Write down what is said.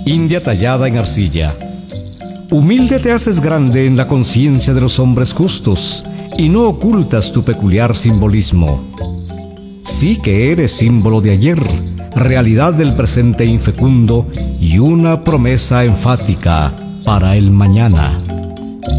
India tallada en arcilla. Humilde te haces grande en la conciencia de los hombres justos y no ocultas tu peculiar simbolismo. Sí que eres símbolo de ayer, realidad del presente infecundo y una promesa enfática para el mañana.